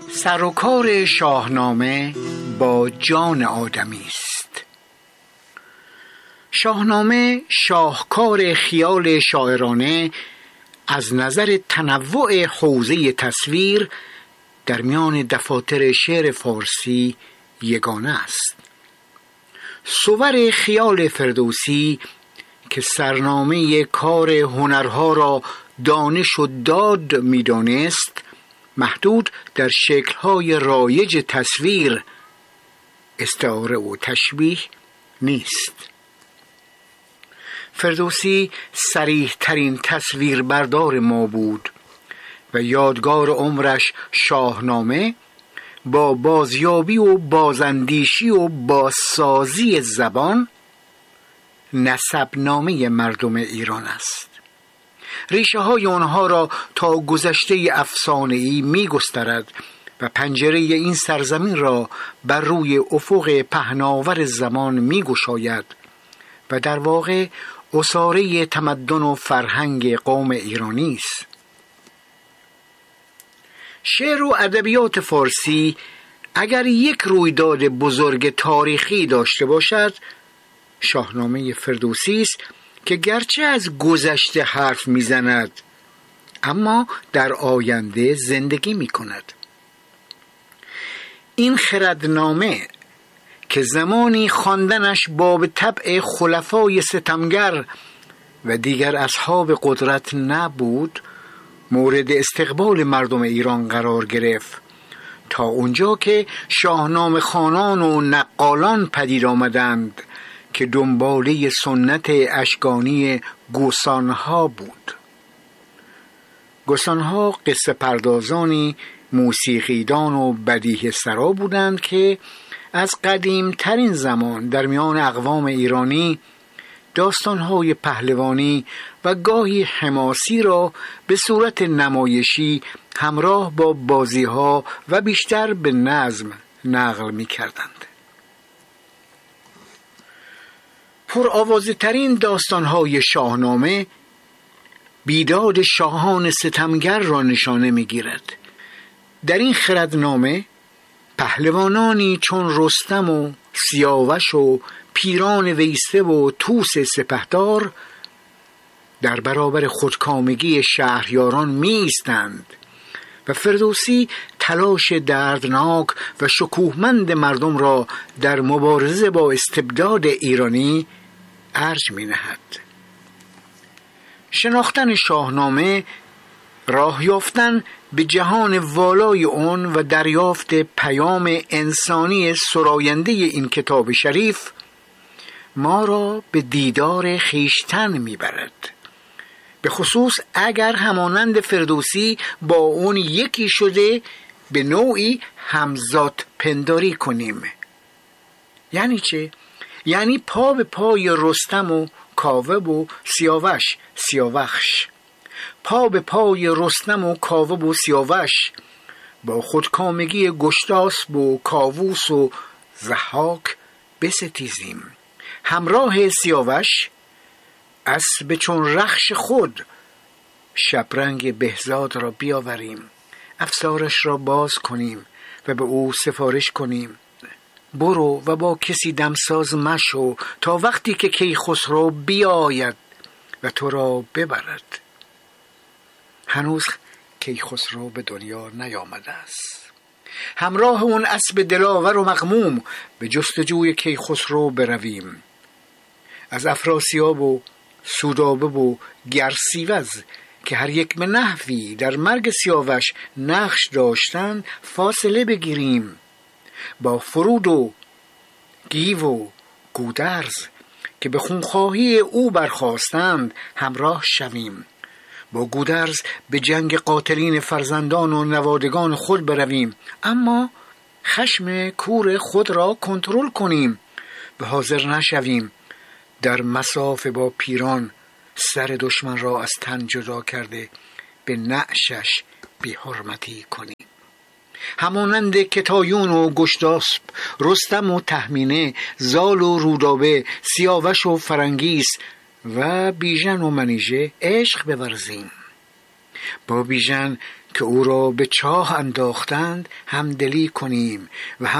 سر و کار شاهنامه با جان آدمی است. شاهنامه شاهکار خیال شاعرانه از نظر تنوع حوزه تصویر در میان دفاتر شعر فارسی یگانه است. صور خیال فردوسی که سرنامه کار هنرها را دانش و داد می‌دانست، محدود در شکل‌های رایج تصویر، استعاره و تشبیه نیست. فردوسی صریح‌ترین تصویربردار ما بود و یادگار عمرش شاهنامه با بازیابی و بازاندیشی و بازسازی زبان نسبنامه مردم ایران است. ریشه های آنها را تا گذشته افسانه‌ای می گسترد و پنجره این سرزمین را بر روی افق پهناور زمان می گشاید و در واقع اساره تمدن و فرهنگ قوم ایرانی است. شعر و ادبیات فارسی اگر یک رویداد بزرگ تاریخی داشته باشد، شاهنامه فردوسی است که گرچه از گذشته حرف میزند اما در آینده زندگی میکند. این خردنامه که زمانی خواندنش باب طبع خلفای ستمگر و دیگر اصحاب قدرت نبود، مورد استقبال مردم ایران قرار گرفت تا اونجا که شاهنامه خوانان و نقالان پدید آمدند که دنباله سنت اشکانی گوسانها بود. گوسانها قصه پردازانی موسیقیدان و بدیه سرا بودند که از قدیم ترین زمان در میان اقوام ایرانی داستانهای پهلوانی و گاهی حماسی را به صورت نمایشی همراه با بازیها و بیشتر به نظم نقل می کردند. پرآوازه ترین داستانهای شاهنامه بیداد شاهان ستمگر را نشانه می گیرد. در این خردنامه پهلوانانی چون رستم و سیاوش و پیران ویسه و طوس سپهدار در برابر خودکامگی شهریاران می ایستند و فردوسی تلاش دردناک و شکوهمند مردم را در مبارزه با استبداد ایرانی ارج می نهد. شناختن شاهنامه، راه یافتن به جهان والای اون و دریافت پیام انسانی سراینده این کتاب شریف ما را به دیدار خویشتن میبرد، به خصوص اگر همانند فردوسی با اون یکی شده به نوعی همزاد پنداری کنیم. یعنی چه؟ یعنی پا به پای رستم و کاوه و سیاوش، پا به پای رستم و کاوه و سیاوش با خودکامگی گشتاسب و کاووس و ضحاک بستیزیم. همراه سیاوش اسب چون رخش خود شبرنگ بهزاد را بیاوریم، افسارش را باز کنیم و به او سفارش کنیم: برو و با کسی دمساز مشو تا وقتی که کیخسرو بیاید و تو را ببرد. هنوز کیخسرو به دنیا نیامده است. همراه اون اسب دلاور و مغموم به جستجوی کیخسرو برویم. از افراسیاب و سودابه و گرسیوز که هر یک به نحوی در مرگ سیاوش نقش داشتند فاصله بگیریم. با فرود و گیو و گودرز که به خونخواهی او برخاستند همراه شویم. با گودرز به جنگ قاتلین فرزندان و نوادگان خود برویم، اما خشم کور خود را کنترل کنیم و حاضر نشویم در مصاف با پیران سر دشمن را از تن جدا کرده به نعشش بی حرمتی کنیم. همانند کتایون و گشتاسب، رستم و تهمینه، زال و رودابه، سیاوش و فرنگیس و بیژن و منیژه عشق بورزیم. با بیژن که او را به چاه انداختند همدلی کنیم و